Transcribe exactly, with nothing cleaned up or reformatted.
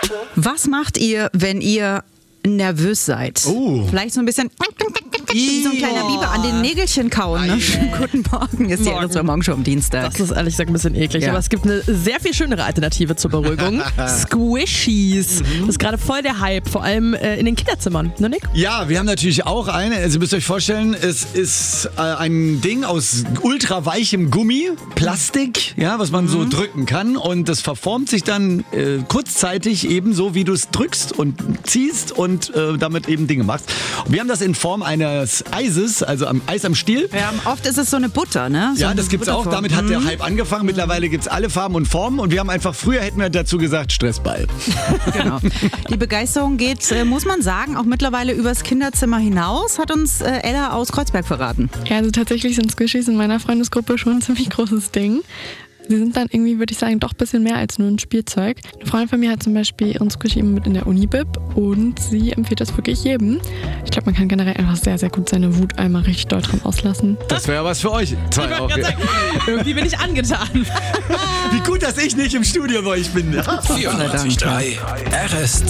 Was macht ihr, wenn ihr nervös seid? Oh. Vielleicht so ein bisschen wie so ein kleiner Biber an den Nägelchen kauen. Ne? Schönen guten Morgen, ist die Morgen. Alles zur Morgenshow am Dienstag. Das ist ehrlich gesagt ein bisschen eklig, Ja. aber es gibt eine sehr viel schönere Alternative zur Beruhigung. Squishies. Das ist gerade voll der Hype, vor allem äh, in den Kinderzimmern, ne Nick? Ja, wir haben natürlich auch eine. Also ihr müsst euch vorstellen, es ist äh, ein Ding aus ultra weichem Gummi, Plastik, ja, was man so drücken kann. Und das verformt sich dann äh, kurzzeitig eben so, wie du es drückst und ziehst und äh, damit eben Dinge machst. Und wir haben das in Form eines Eises, also am Eis am Stiel. Ja, oft ist es so eine Butter, ne? So Ja, eine das gibt's auch. Butterform. Damit hat der Hype angefangen. Mittlerweile gibt's alle Farben und Formen. Und wir haben einfach, früher hätten wir dazu gesagt, Stressball. Genau. Die Begeisterung geht, äh, muss man sagen, auch mittlerweile übers Kinderzimmer hinaus, hat uns äh, Ella aus Kreuzberg verraten. Ja, also tatsächlich sind Squishies in meiner Freundesgruppe schon ein ziemlich großes Ding. Sie sind dann irgendwie, würde ich sagen, doch ein bisschen mehr als nur ein Spielzeug. Eine Freundin von mir hat zum Beispiel ihren Squishy immer mit in der Uni-Bib und sie empfiehlt das wirklich jedem. Ich glaube, man kann generell einfach sehr, sehr gut seine Wut einmal richtig doll dran auslassen. Das wäre was für euch. Zwei Ich auch. wollte gerade sagen, irgendwie bin ich angetan. Wie gut, dass ich nicht im Studio bei euch bin. vierundneunzig Komma drei R S